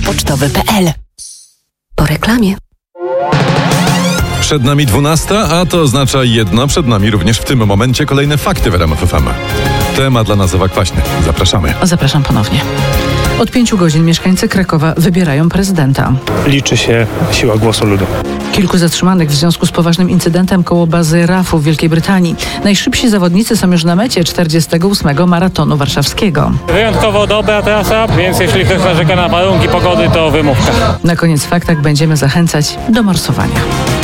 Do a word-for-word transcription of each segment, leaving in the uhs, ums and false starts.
pocztowy kropka p l. Po reklamie. Przed nami dwunasta, a to oznacza jedno, przed nami również w tym momencie kolejne fakty w R M F F M. Temat dla nas Ewa Kwaśny. Zapraszamy. Zapraszam ponownie. Od pięciu godzin mieszkańcy Krakowa wybierają prezydenta. Liczy się siła głosu ludu. Kilku zatrzymanych w związku z poważnym incydentem koło bazy R A F u w Wielkiej Brytanii. Najszybsi zawodnicy są już na mecie czterdziestego ósmego maratonu warszawskiego. Wyjątkowo dobra trasa, więc jeśli ktoś narzeka na warunki pogody, to wymówka. Na koniec w faktach będziemy zachęcać do morsowania.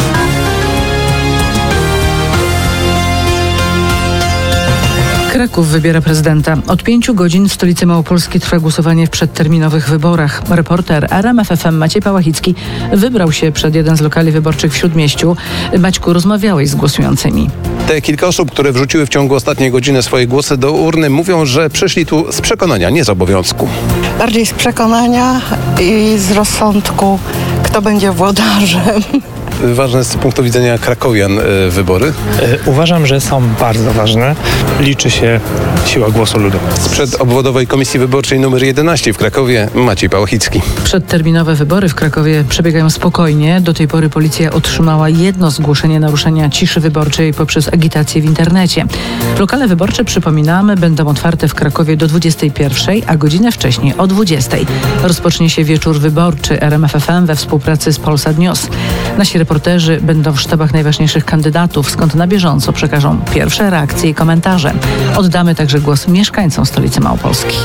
Kraków wybiera prezydenta. Od pięciu godzin w stolicy Małopolski trwa głosowanie w przedterminowych wyborach. Reporter R M F F M Maciej Pałachicki wybrał się przed jeden z lokali wyborczych w Śródmieściu. Maćku, rozmawiałeś z głosującymi. Te kilka osób, które wrzuciły w ciągu ostatniej godziny swoje głosy do urny, mówią, że przyszli tu z przekonania, nie z obowiązku. Bardziej z przekonania i z rozsądku, kto będzie włodarzem. Ważne z punktu widzenia krakowian y, wybory? Y, uważam, że są bardzo ważne. Liczy się siła głosu ludu. Sprzed obwodowej komisji wyborczej numer jedenaście w Krakowie Maciej Pałachicki. Przedterminowe wybory w Krakowie przebiegają spokojnie. Do tej pory policja otrzymała jedno zgłoszenie naruszenia ciszy wyborczej poprzez agitację w internecie. Lokale wyborcze, przypominamy, będą otwarte w Krakowie do dwudziestej pierwszej, a godzinę wcześniej o dwudziestej. Rozpocznie się wieczór wyborczy R M F F M we współpracy z Polsat News. Nasi reporterzy będą w sztabach najważniejszych kandydatów, skąd na bieżąco przekażą pierwsze reakcje i komentarze. Oddamy także głos mieszkańcom stolicy Małopolski.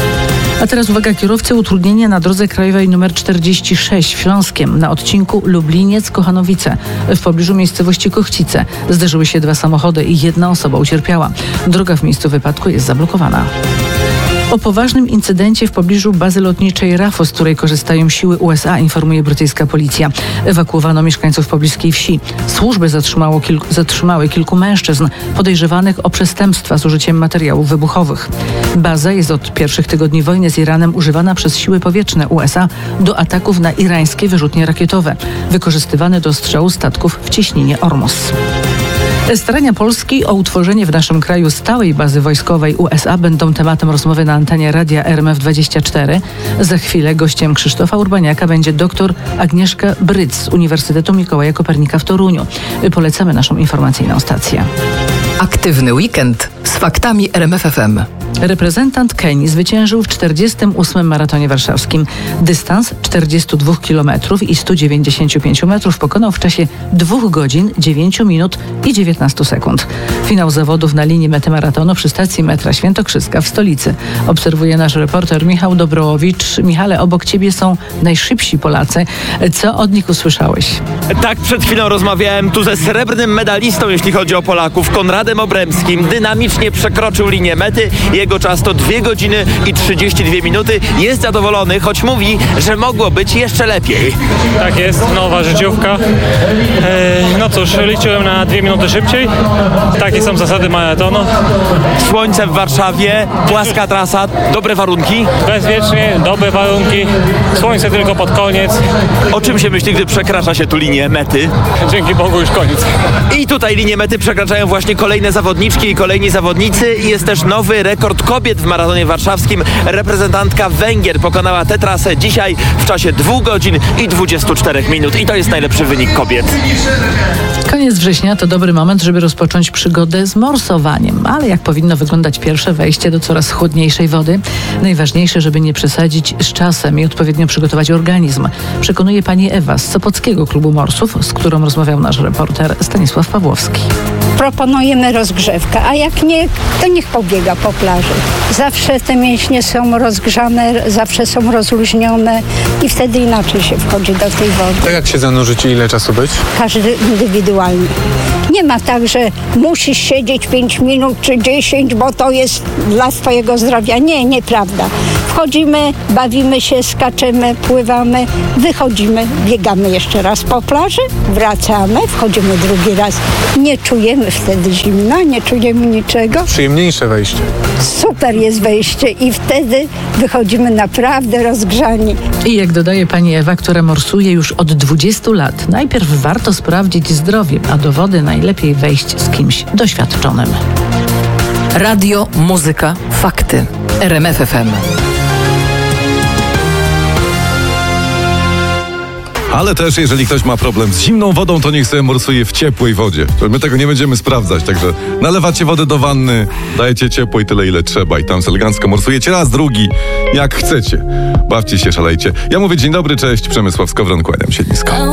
A teraz uwaga, kierowcy, utrudnienie na drodze krajowej nr czterdzieści sześć w Śląskiem na odcinku Lubliniec-Kochanowice w pobliżu miejscowości Kochcice. Zderzyły się dwa samochody i jedna osoba ucierpiała. Droga w miejscu wypadku jest zablokowana. O poważnym incydencie w pobliżu bazy lotniczej R A F u, z której korzystają siły U S A, informuje brytyjska policja. Ewakuowano mieszkańców pobliskiej wsi. Służby zatrzymało kilku, zatrzymały kilku mężczyzn podejrzewanych o przestępstwa z użyciem materiałów wybuchowych. Baza jest od pierwszych tygodni wojny z Iranem używana przez siły powietrzne U S A do ataków na irańskie wyrzutnie rakietowe, wykorzystywane do strzału statków w cieśninie Ormus. Starania Polski o utworzenie w naszym kraju stałej bazy wojskowej U S A będą tematem rozmowy na antenie radia R M F dwadzieścia cztery. Za chwilę gościem Krzysztofa Urbaniaka będzie doktor Agnieszka Bryc z Uniwersytetu Mikołaja Kopernika w Toruniu. Polecamy naszą informacyjną stację. Aktywny weekend z faktami R M F F M. Reprezentant Kenii zwyciężył w czterdziestym ósmym maratonie warszawskim. Dystans czterdzieści dwa kilometry i sto dziewięćdziesiąt pięć metrów pokonał w czasie dwóch godzin, dziewięć minut i dziewiętnaście sekund. Finał zawodów na linii mety maratonu przy stacji metra Świętokrzyska w stolicy. Obserwuje nasz reporter Michał Dobrołowicz. Michale, obok ciebie są najszybsi Polacy. Co od nich usłyszałeś? Tak, przed chwilą rozmawiałem tu ze srebrnym medalistą, jeśli chodzi o Polaków, Konradem Obremskim. Dynamicznie przekroczył linię mety. Jego czas to dwie godziny i trzydzieści dwie minuty. Jest zadowolony, choć mówi, że mogło być jeszcze lepiej. Tak jest, nowa życiówka. Eee, no cóż, liczyłem na dwie minuty szybciej. Takie są zasady maratonu. Słońce w Warszawie, płaska trasa, dobre warunki. Bezpiecznie, dobre warunki. Słońce tylko pod koniec. O czym się myśli, gdy przekracza się tu linię mety? Dzięki Bogu już koniec. I tutaj linię mety przekraczają właśnie kolejne zawodniczki i kolejni zawodnicy. I jest też nowy rekord kobiet w maratonie warszawskim. Reprezentantka Węgier pokonała tę trasę dzisiaj w czasie dwóch godzin i dwudziestu czterech minut. I to jest najlepszy wynik kobiet. Koniec września to dobry moment, żeby rozpocząć przygodę z morsowaniem. Ale jak powinno wyglądać pierwsze wejście do coraz chłodniejszej wody? Najważniejsze, żeby nie przesadzić z czasem i odpowiednio przygotować organizm. Przekonuje pani Ewa z Sopockiego Klubu Morsów, z którą rozmawiał nasz reporter Stanisław Pawłowski. Proponujemy rozgrzewkę, a jak nie, to niech pobiega po plaży. Zawsze te mięśnie są rozgrzane, zawsze są rozluźnione i wtedy inaczej się wchodzi do tej wody. Tak jak się zanurzyć i ile czasu być? Każdy indywidualnie. Nie ma tak, że musisz siedzieć pięć minut czy dziesięć, bo to jest dla twojego zdrowia. Nie, nieprawda. Wchodzimy, bawimy się, skaczemy, pływamy, wychodzimy, biegamy jeszcze raz po plaży, wracamy, wchodzimy drugi raz. Nie czujemy wtedy zimna, nie czujemy niczego. Przyjemniejsze wejście. Super jest wejście i wtedy wychodzimy naprawdę rozgrzani. I jak dodaje pani Ewa, która morsuje już od dwudziestu lat, najpierw warto sprawdzić zdrowie, a do wody najlepiej wejść z kimś doświadczonym. Radio, muzyka, fakty. R M F F M. Ale też, jeżeli ktoś ma problem z zimną wodą, to niech sobie morsuje w ciepłej wodzie. My tego nie będziemy sprawdzać, także nalewacie wodę do wanny, dajecie ciepłej tyle, ile trzeba i tam elegancko morsujecie raz, drugi, jak chcecie. Bawcie się, szalejcie. Ja mówię dzień dobry, cześć, Przemysław Skowron, kłaniam się nisko.